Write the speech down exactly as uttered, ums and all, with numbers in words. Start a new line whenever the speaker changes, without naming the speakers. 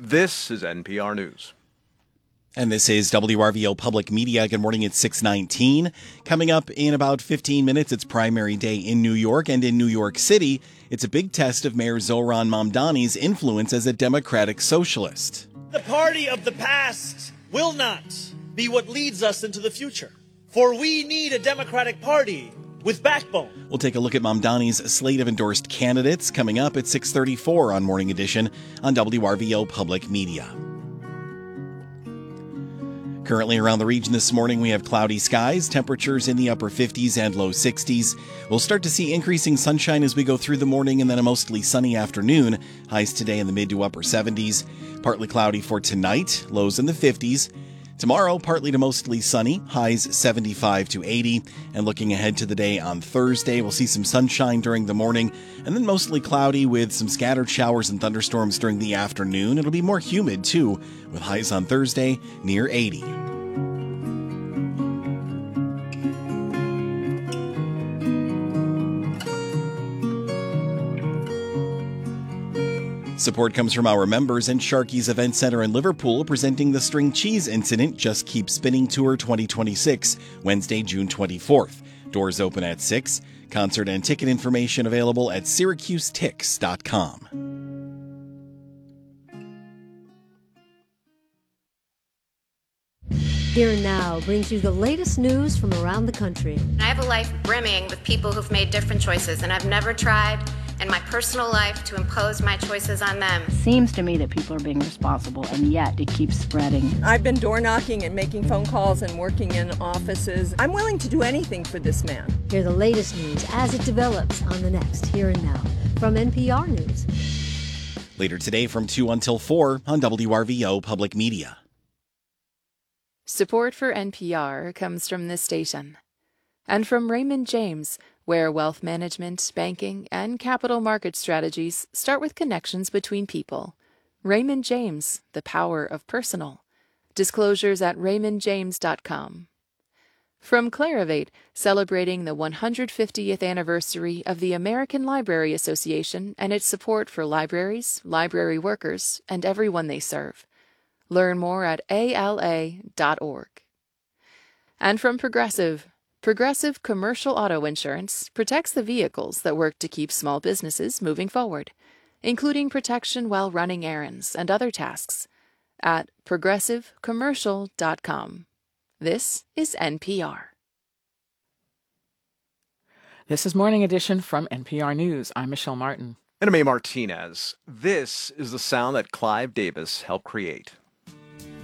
This is N P R News.
And this is W R V O Public Media. Good morning, it's six nineteen. Coming up in about fifteen minutes, it's primary day in New York and in New York City. It's a big test of Mayor Zohran Mamdani's influence as a democratic socialist.
The party of the past will not be what leads us into the future. For we need a democratic party with backbone.
We'll take a look at Mamdani's slate of endorsed candidates coming up at six thirty-four on Morning Edition on W R V O Public Media. Currently around the region this morning, we have cloudy skies, temperatures in the upper fifties and low sixties. We'll start to see increasing sunshine as we go through the morning and then a mostly sunny afternoon. Highs today in the mid to upper seventies. Partly cloudy for tonight, lows in the fifties. Tomorrow, partly to mostly sunny, highs seventy-five to eighty. And looking ahead to the day on Thursday, we'll see some sunshine during the morning and then mostly cloudy with some scattered showers and thunderstorms during the afternoon. It'll be more humid too, with highs on Thursday near eighty. Support comes from our members and Sharky's Event Center in Liverpool, presenting the String Cheese Incident Just Keep Spinning Tour twenty twenty-six, Wednesday, June twenty-fourth. Doors open at six. Concert and ticket information available at syracuse tix dot com.
Here and Now brings you the latest news from around the country.
I have a life brimming with people who've made different choices, and I've never tried in my personal life to impose my choices on them.
Seems to me that people are being responsible, and yet it keeps spreading.
I've been door knocking and making phone calls and working in offices. I'm willing to do anything for this man.
Hear the latest news as it develops on the next Here and Now from N P R News.
Later today from two until four on W R V O Public Media.
Support for N P R comes from this station and from Raymond James, where wealth management, banking, and capital market strategies start with connections between people. Raymond James, the power of personal. Disclosures at raymond james dot com. From Clarivate, celebrating the one hundred fiftieth anniversary of the American Library Association and its support for libraries, library workers, and everyone they serve. Learn more at A L A dot org. And from Progressive, Progressive Commercial Auto Insurance protects the vehicles that work to keep small businesses moving forward, including protection while running errands and other tasks, at progressive commercial dot com. This is N P R.
This is Morning Edition from N P R News. I'm Michelle Martin.
And I'm A. Martinez. This is the sound that Clive Davis helped create.